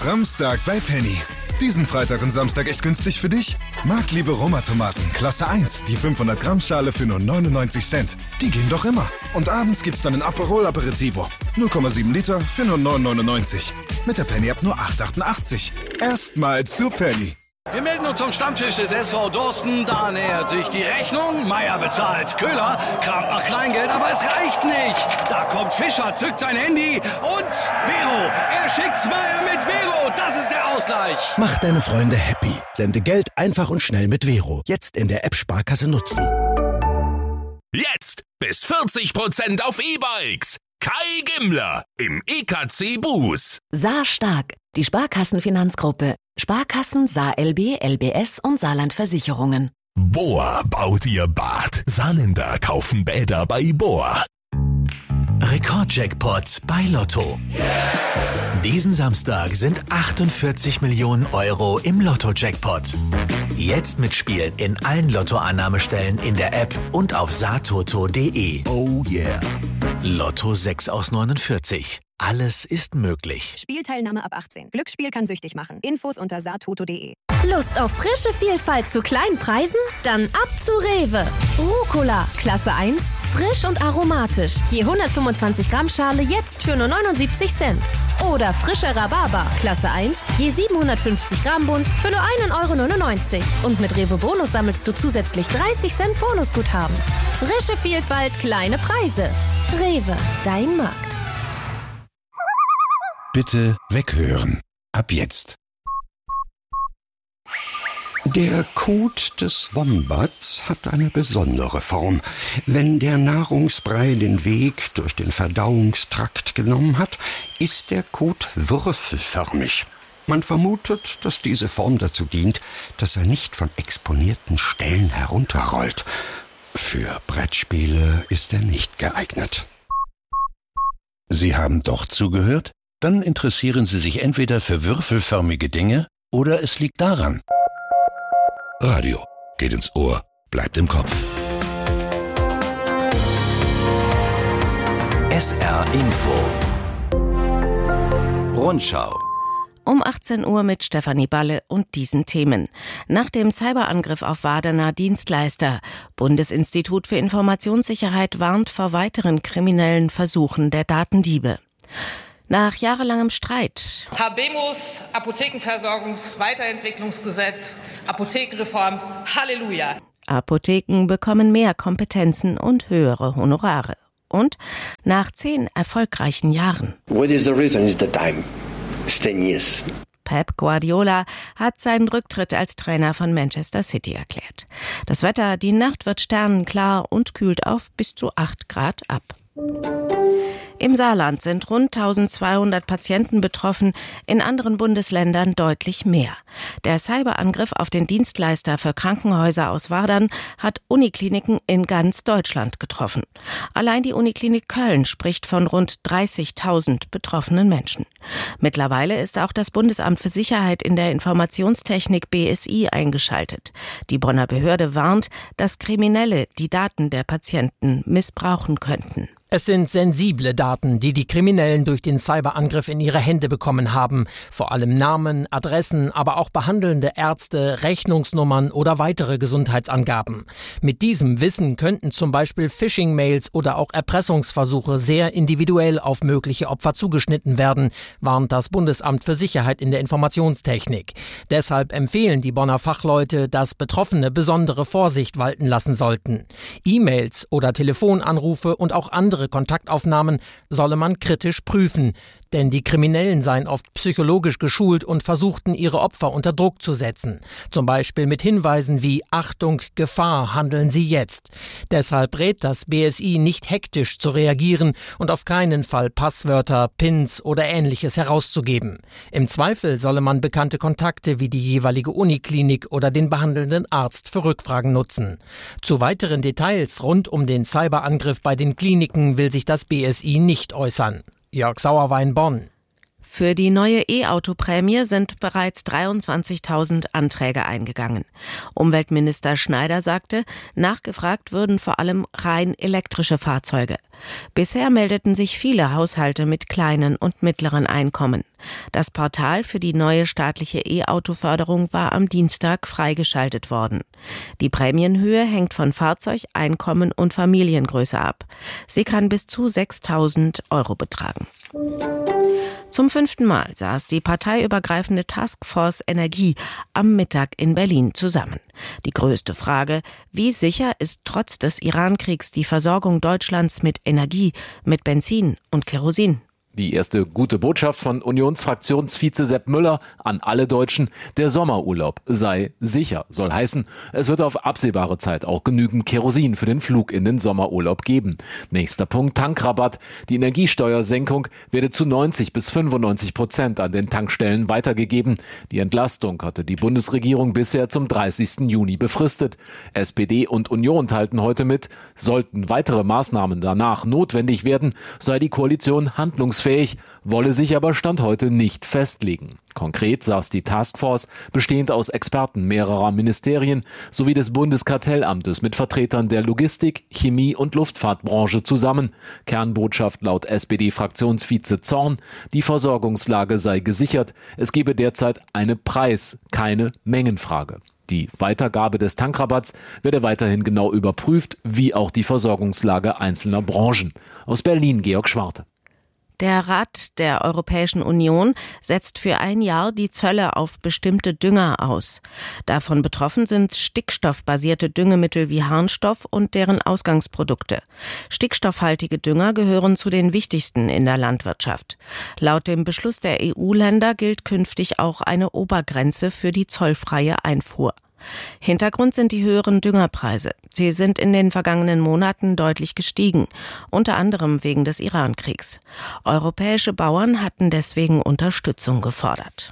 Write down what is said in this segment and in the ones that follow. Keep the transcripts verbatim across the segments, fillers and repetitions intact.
Samstag bei Penny. Diesen Freitag und Samstag echt günstig für dich? Marktliebe Roma-Tomaten, Klasse eins, die fünfhundert Gramm Schale für nur neunundneunzig Cent. Die gehen doch immer. Und abends gibt's dann ein Aperol Aperitivo. null Komma sieben Liter für nur neun neunundneunzig. Mit der Penny-App nur acht achtundachtzig. Erstmal zu Penny. Wir melden uns zum Stammtisch des S V Dorsten. Da nähert sich die Rechnung. Meier bezahlt. Köhler kramt nach Kleingeld, aber es reicht nicht. Da kommt Fischer, zückt sein Handy und Vero. Er schickt Smile mit Vero. Das ist der Ausgleich. Mach deine Freunde happy. Sende Geld einfach und schnell mit Vero. Jetzt in der App Sparkasse nutzen. Jetzt bis vierzig Prozent auf E-Bikes. Kai Gimmler im E K C Buß. Saar Stark, die Sparkassenfinanzgruppe. Sparkassen, Saar L B, L B S und Saarland Versicherungen. Bohr baut ihr Bad. Saarländer kaufen Bäder bei Bohr. Rekordjackpot bei Lotto. Yeah! Diesen Samstag sind achtundvierzig Millionen Euro im Lotto-Jackpot. Jetzt mitspielen in allen Lottoannahmestellen in der App und auf saartoto punkt de. Oh yeah! Lotto sechs aus neunundvierzig. Alles ist möglich. Spielteilnahme ab achtzehn. Glücksspiel kann süchtig machen. Infos unter saartoto punkt de. Lust auf frische Vielfalt zu kleinen Preisen? Dann ab zu Rewe. Rucola, Klasse eins, frisch und aromatisch. Je hundertfünfundzwanzig Gramm Schale jetzt für nur neunundsiebzig Cent. Oder frischer Rhabarber, Klasse eins, je siebenhundertfünfzig Gramm Bund für nur ein Euro neunundneunzig. Und mit Rewe Bonus sammelst du zusätzlich dreißig Cent Bonusguthaben. Frische Vielfalt, kleine Preise. Rewe, dein Markt. Bitte weghören. Ab jetzt. Der Kot des Wombats hat eine besondere Form. Wenn der Nahrungsbrei den Weg durch den Verdauungstrakt genommen hat, ist der Kot würfelförmig. Man vermutet, dass diese Form dazu dient, dass er nicht von exponierten Stellen herunterrollt. Für Brettspiele ist er nicht geeignet. Sie haben doch zugehört? Dann interessieren Sie sich entweder für würfelförmige Dinge oder es liegt daran. Radio geht ins Ohr, bleibt im Kopf. S R Info. Rundschau. Um achtzehn Uhr mit Stefanie Balle und diesen Themen. Nach dem Cyberangriff auf Wardener Dienstleister. Bundesinstitut für Informationssicherheit warnt vor weiteren kriminellen Versuchen der Datendiebe. Nach jahrelangem Streit. Habemus, Apothekenversorgungs-Weiterentwicklungsgesetz, Apothekenreform, Halleluja. Apotheken bekommen mehr Kompetenzen und höhere Honorare. Und nach zehn erfolgreichen Jahren. What is the reason is the time? It's ten years. Pep Guardiola hat seinen Rücktritt als Trainer von Manchester City erklärt. Das Wetter, die Nacht wird sternenklar und kühlt auf bis zu acht Grad ab. Im Saarland sind rund eintausendzweihundert Patienten betroffen, in anderen Bundesländern deutlich mehr. Der Cyberangriff auf den Dienstleister für Krankenhäuser aus Wardern hat Unikliniken in ganz Deutschland getroffen. Allein die Uniklinik Köln spricht von rund dreißigtausend betroffenen Menschen. Mittlerweile ist auch das Bundesamt für Sicherheit in der Informationstechnik B S I eingeschaltet. Die Bonner Behörde warnt, dass Kriminelle die Daten der Patienten missbrauchen könnten. Es sind sensible Daten, die die Kriminellen durch den Cyberangriff in ihre Hände bekommen haben. Vor allem Namen, Adressen, aber auch behandelnde Ärzte, Rechnungsnummern oder weitere Gesundheitsangaben. Mit diesem Wissen könnten zum Beispiel Phishing-Mails oder auch Erpressungsversuche sehr individuell auf mögliche Opfer zugeschnitten werden, warnt das Bundesamt für Sicherheit in der Informationstechnik. Deshalb empfehlen die Bonner Fachleute, dass Betroffene besondere Vorsicht walten lassen sollten. E-Mails oder Telefonanrufe und auch andere Kontaktaufnahmen solle man kritisch prüfen, denn die Kriminellen seien oft psychologisch geschult und versuchten, ihre Opfer unter Druck zu setzen. Zum Beispiel mit Hinweisen wie Achtung, Gefahr, handeln Sie jetzt. Deshalb rät das B S I nicht hektisch zu reagieren und auf keinen Fall Passwörter, Pins oder Ähnliches herauszugeben. Im Zweifel solle man bekannte Kontakte wie die jeweilige Uniklinik oder den behandelnden Arzt für Rückfragen nutzen. Zu weiteren Details rund um den Cyberangriff bei den Kliniken will sich das B S I nicht äußern. Jörg Sauerwein, Bonn. Für die neue E-Auto-Prämie sind bereits dreiundzwanzigtausend Anträge eingegangen. Umweltminister Schneider sagte, nachgefragt würden vor allem rein elektrische Fahrzeuge. Bisher meldeten sich viele Haushalte mit kleinen und mittleren Einkommen. Das Portal für die neue staatliche E-Auto-Förderung war am Dienstag freigeschaltet worden. Die Prämienhöhe hängt von Fahrzeug, Einkommen und Familiengröße ab. Sie kann bis zu sechstausend Euro betragen. Zum fünften Mal saß die parteiübergreifende Taskforce Energie am Mittag in Berlin zusammen. Die größte Frage: Wie sicher ist trotz des Iran-Kriegs die Versorgung Deutschlands mit Energie, mit Benzin und Kerosin? Die erste gute Botschaft von Unionsfraktionsvize Sepp Müller an alle Deutschen: Der Sommerurlaub sei sicher. Soll heißen, es wird auf absehbare Zeit auch genügend Kerosin für den Flug in den Sommerurlaub geben. Nächster Punkt: Tankrabatt. Die Energiesteuersenkung werde zu neunzig bis fünfundneunzig Prozent an den Tankstellen weitergegeben. Die Entlastung hatte die Bundesregierung bisher zum dreißigsten Juni befristet. S P D und Union teilten heute mit, sollten weitere Maßnahmen danach notwendig werden, sei die Koalition handlungsfähig, wolle sich aber Stand heute nicht festlegen. Konkret saß die Taskforce, bestehend aus Experten mehrerer Ministerien sowie des Bundeskartellamtes mit Vertretern der Logistik, Chemie und Luftfahrtbranche zusammen. Kernbotschaft laut S P D-Fraktionsvize Zorn: Die Versorgungslage sei gesichert. Es gebe derzeit eine Preis-, keine Mengenfrage. Die Weitergabe des Tankrabatts werde weiterhin genau überprüft, wie auch die Versorgungslage einzelner Branchen. Aus Berlin Georg Schwarte. Der Rat der Europäischen Union setzt für ein Jahr die Zölle auf bestimmte Dünger aus. Davon betroffen sind stickstoffbasierte Düngemittel wie Harnstoff und deren Ausgangsprodukte. Stickstoffhaltige Dünger gehören zu den wichtigsten in der Landwirtschaft. Laut dem Beschluss der E U-Länder gilt künftig auch eine Obergrenze für die zollfreie Einfuhr. Hintergrund sind die höheren Düngerpreise. Sie sind in den vergangenen Monaten deutlich gestiegen, unter anderem wegen des Iran-Kriegs. Europäische Bauern hatten deswegen Unterstützung gefordert.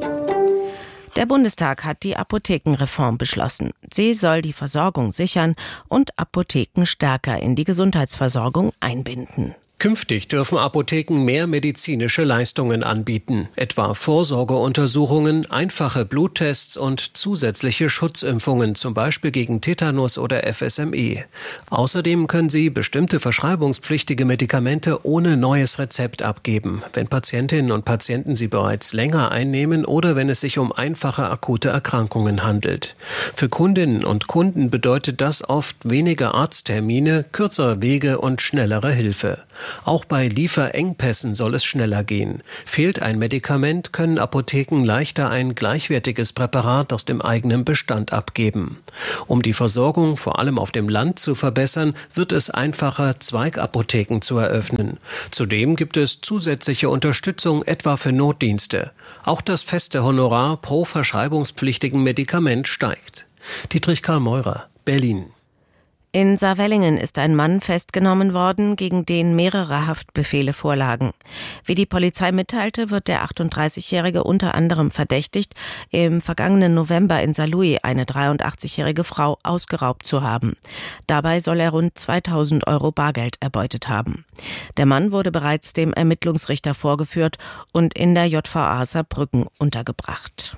Der Bundestag hat die Apothekenreform beschlossen. Sie soll die Versorgung sichern und Apotheken stärker in die Gesundheitsversorgung einbinden. Künftig dürfen Apotheken mehr medizinische Leistungen anbieten, etwa Vorsorgeuntersuchungen, einfache Bluttests und zusätzliche Schutzimpfungen, zum Beispiel gegen Tetanus oder F S M E. Außerdem können sie bestimmte verschreibungspflichtige Medikamente ohne neues Rezept abgeben, wenn Patientinnen und Patienten sie bereits länger einnehmen oder wenn es sich um einfache akute Erkrankungen handelt. Für Kundinnen und Kunden bedeutet das oft weniger Arzttermine, kürzere Wege und schnellere Hilfe. Auch bei Lieferengpässen soll es schneller gehen. Fehlt ein Medikament, können Apotheken leichter ein gleichwertiges Präparat aus dem eigenen Bestand abgeben. Um die Versorgung vor allem auf dem Land zu verbessern, wird es einfacher, Zweigapotheken zu eröffnen. Zudem gibt es zusätzliche Unterstützung, etwa für Notdienste. Auch das feste Honorar pro verschreibungspflichtigen Medikament steigt. Dietrich Karl Meurer, Berlin. In Saarwellingen ist ein Mann festgenommen worden, gegen den mehrere Haftbefehle vorlagen. Wie die Polizei mitteilte, wird der achtunddreißigjährige unter anderem verdächtigt, im vergangenen November in Saarlouis eine dreiundachtzigjährige Frau ausgeraubt zu haben. Dabei soll er rund zweitausend Euro Bargeld erbeutet haben. Der Mann wurde bereits dem Ermittlungsrichter vorgeführt und in der J V A Saarbrücken untergebracht.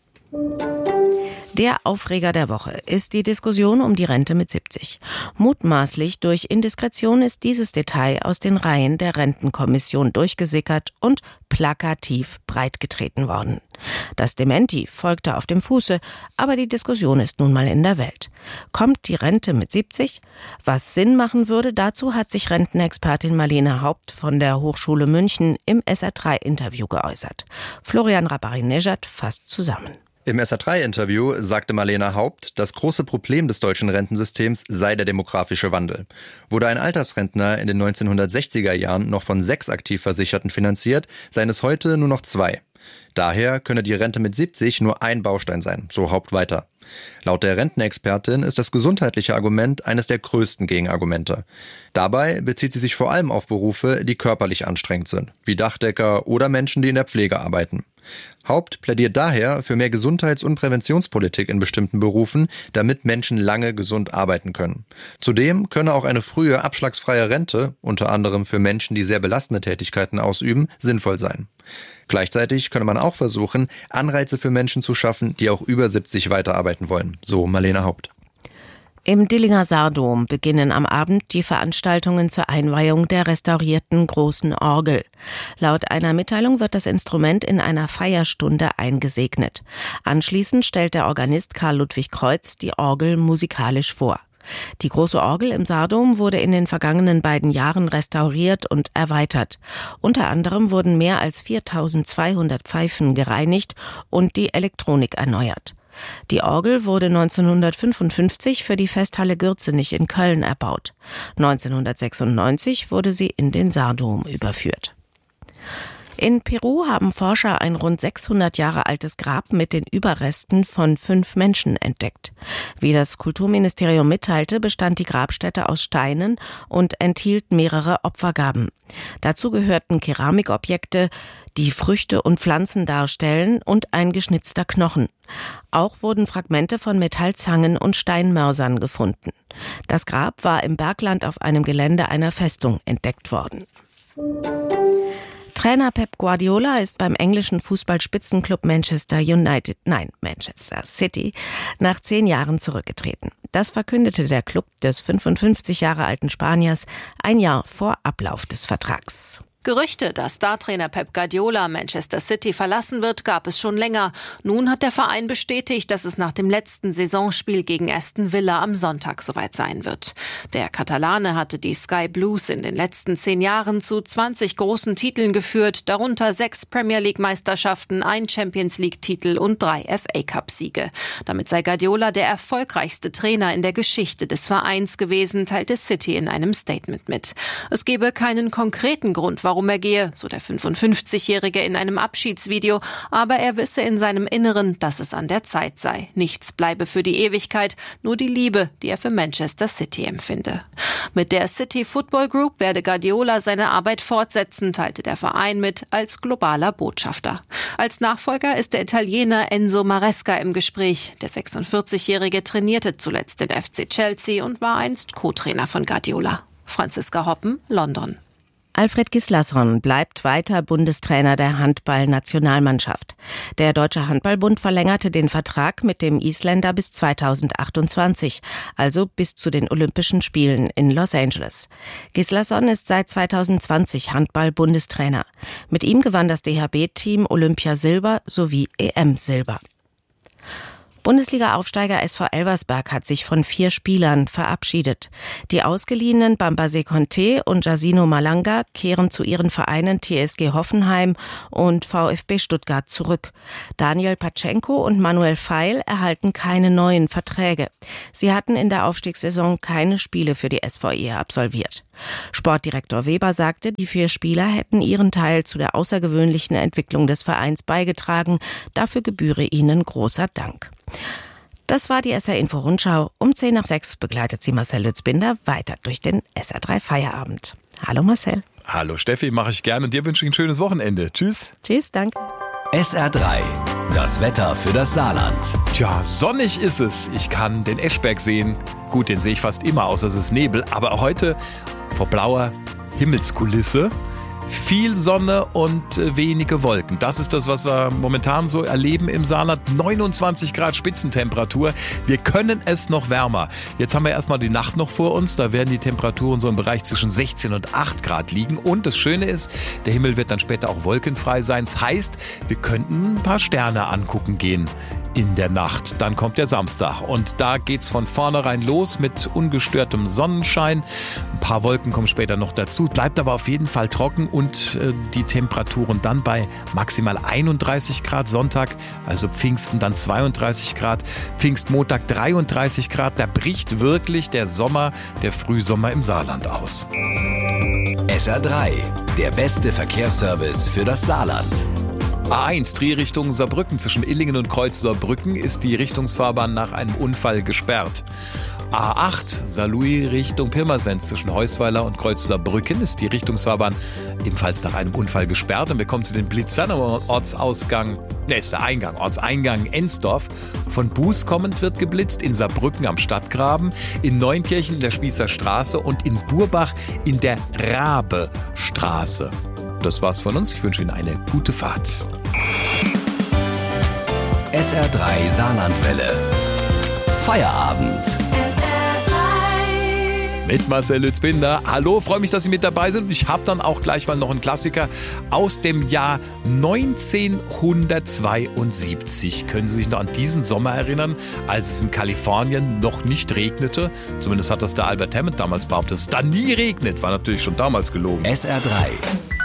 Der Aufreger der Woche ist die Diskussion um die Rente mit siebzig. Mutmaßlich durch Indiskretion ist dieses Detail aus den Reihen der Rentenkommission durchgesickert und plakativ breitgetreten worden. Das Dementi folgte auf dem Fuße, aber die Diskussion ist nun mal in der Welt. Kommt die Rente mit siebzig? Was Sinn machen würde, dazu hat sich Rentenexpertin Marlene Haupt von der Hochschule München im S R drei Interview geäußert. Florian Rabbari-Nejad fasst zusammen. Im S R drei Interview sagte Marlene Haupt, das große Problem des deutschen Rentensystems sei der demografische Wandel. Wurde ein Altersrentner in den neunzehnhundertsechziger Jahren noch von sechs Aktivversicherten finanziert, seien es heute nur noch zwei. Daher könne die Rente mit siebzig nur ein Baustein sein, so Haupt weiter. Laut der Rentenexpertin ist das gesundheitliche Argument eines der größten Gegenargumente. Dabei bezieht sie sich vor allem auf Berufe, die körperlich anstrengend sind, wie Dachdecker oder Menschen, die in der Pflege arbeiten. Haupt plädiert daher für mehr Gesundheits- und Präventionspolitik in bestimmten Berufen, damit Menschen lange gesund arbeiten können. Zudem könne auch eine frühe abschlagsfreie Rente, unter anderem für Menschen, die sehr belastende Tätigkeiten ausüben, sinnvoll sein. Gleichzeitig könne man auch versuchen, Anreize für Menschen zu schaffen, die auch über siebzig weiterarbeiten wollen, so Marlene Haupt. Im Dillinger Saardom beginnen am Abend die Veranstaltungen zur Einweihung der restaurierten Großen Orgel. Laut einer Mitteilung wird das Instrument in einer Feierstunde eingesegnet. Anschließend stellt der Organist Karl Ludwig Kreuz die Orgel musikalisch vor. Die große Orgel im Saardom wurde in den vergangenen beiden Jahren restauriert und erweitert. Unter anderem wurden mehr als viertausendzweihundert Pfeifen gereinigt und die Elektronik erneuert. Die Orgel wurde neunzehnhundertfünfundfünfzig für die Festhalle Gürzenich in Köln erbaut. neunzehnhundertsechsundneunzig wurde sie in den Saardom überführt. In Peru haben Forscher ein rund sechshundert Jahre altes Grab mit den Überresten von fünf Menschen entdeckt. Wie das Kulturministerium mitteilte, bestand die Grabstätte aus Steinen und enthielt mehrere Opfergaben. Dazu gehörten Keramikobjekte, die Früchte und Pflanzen darstellen, und ein geschnitzter Knochen. Auch wurden Fragmente von Metallzangen und Steinmörsern gefunden. Das Grab war im Bergland auf einem Gelände einer Festung entdeckt worden. Trainer Pep Guardiola ist beim englischen Fußballspitzenclub Manchester United, nein, Manchester City, nach zehn Jahren zurückgetreten. Das verkündete der Club des fünfundfünfzig Jahre alten Spaniers ein Jahr vor Ablauf des Vertrags. Gerüchte, dass Startrainer Pep Guardiola Manchester City verlassen wird, gab es schon länger. Nun hat der Verein bestätigt, dass es nach dem letzten Saisonspiel gegen Aston Villa am Sonntag soweit sein wird. Der Katalane hatte die Sky Blues in den letzten zehn Jahren zu zwanzig großen Titeln geführt, darunter sechs Premier League Meisterschaften, ein Champions League Titel und drei F A Cup Siege. Damit sei Guardiola der erfolgreichste Trainer in der Geschichte des Vereins gewesen, teilte City in einem Statement mit. Es gebe keinen konkreten Grund, warum er gehe, so der fünfundfünfzigjährige in einem Abschiedsvideo, aber er wisse in seinem Inneren, dass es an der Zeit sei. Nichts bleibe für die Ewigkeit, nur die Liebe, die er für Manchester City empfinde. Mit der City Football Group werde Guardiola seine Arbeit fortsetzen, teilte der Verein mit, als globaler Botschafter. Als Nachfolger ist der Italiener Enzo Maresca im Gespräch. Der sechsundvierzigjährige trainierte zuletzt den F C Chelsea und war einst Co-Trainer von Guardiola. Franziska Hoppen, London. Alfred Gislason bleibt weiter Bundestrainer der Handball-Nationalmannschaft. Der Deutsche Handballbund verlängerte den Vertrag mit dem Isländer bis zweitausendachtundzwanzig, also bis zu den Olympischen Spielen in Los Angeles. Gislason ist seit zweitausendzwanzig Handball-Bundestrainer. Mit ihm gewann das D H B-Team Olympia-Silber sowie E M-Silber. Bundesliga-Aufsteiger S V Elversberg hat sich von vier Spielern verabschiedet. Die ausgeliehenen Bambase Conte und Jasino Malanga kehren zu ihren Vereinen T S G Hoffenheim und VfB Stuttgart zurück. Daniel Patschenko und Manuel Feil erhalten keine neuen Verträge. Sie hatten in der Aufstiegssaison keine Spiele für die S V E absolviert. Sportdirektor Weber sagte, die vier Spieler hätten ihren Teil zu der außergewöhnlichen Entwicklung des Vereins beigetragen. Dafür gebühre ihnen großer Dank. Das war die S R Info Rundschau. Um zehn nach sechs begleitet sie Marcel Lützbinder weiter durch den S R drei Feierabend. Hallo Marcel. Hallo Steffi, mache ich gerne und dir wünsche ich ein schönes Wochenende. Tschüss. Tschüss, danke. S R drei, das Wetter für das Saarland. Tja, sonnig ist es. Ich kann den Eschberg sehen. Gut, den sehe ich fast immer, außer es ist Nebel. Aber heute vor blauer Himmelskulisse. Viel Sonne und wenige Wolken. Das ist das, was wir momentan so erleben im Saarland. neunundzwanzig Grad Spitzentemperatur. Wir können es noch wärmer. Jetzt haben wir erstmal die Nacht noch vor uns. Da werden die Temperaturen so im Bereich zwischen sechzehn und acht Grad liegen. Und das Schöne ist, der Himmel wird dann später auch wolkenfrei sein. Das heißt, wir könnten ein paar Sterne angucken gehen in der Nacht. Dann kommt der Samstag und da geht's von vornherein los mit ungestörtem Sonnenschein. Ein paar Wolken kommen später noch dazu. Bleibt aber auf jeden Fall trocken und äh, die Temperaturen dann bei maximal einunddreißig Grad Sonntag, also Pfingsten dann zweiunddreißig Grad, Pfingstmontag dreiunddreißig Grad. Da bricht wirklich der Sommer, der Frühsommer im Saarland aus. S R drei, der beste Verkehrsservice für das Saarland. A eins, Drehrichtung Saarbrücken. Zwischen Illingen und Kreuz Saarbrücken ist die Richtungsfahrbahn nach einem Unfall gesperrt. A acht, Saarlouis Richtung Pirmasens. Zwischen Heusweiler und Kreuz Saarbrücken ist die Richtungsfahrbahn ebenfalls nach einem Unfall gesperrt. Und wir kommen zu den Blitzern am Ortsausgang, ne, ist der Eingang, Ortseingang Ensdorf. Von Buß kommend wird geblitzt, in Saarbrücken am Stadtgraben, in Neunkirchen in der Spießer Straße und in Burbach in der Rabe-Straße. Das war's von uns. Ich wünsche Ihnen eine gute Fahrt. S R drei Saarlandwelle. Feierabend. Mit Marcel Lützbinder. Hallo, freue mich, dass Sie mit dabei sind. Ich habe dann auch gleich mal noch einen Klassiker aus dem Jahr neunzehnhundertzweiundsiebzig. Können Sie sich noch an diesen Sommer erinnern, als es in Kalifornien noch nicht regnete? Zumindest hat das der Albert Hammond damals behauptet, dass es da nie regnet. War natürlich schon damals gelogen. S R drei